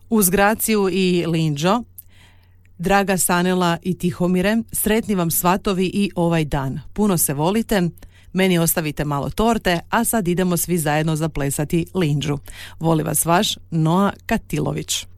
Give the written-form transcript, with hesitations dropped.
Uz Graciju i Linđo, draga Sanela i Tihomire, sretni vam svatovi i ovaj dan. Puno se volite, meni ostavite malo torte, a sad idemo svi zajedno zaplesati Linđu. Voli vas vaš Noa Katilović.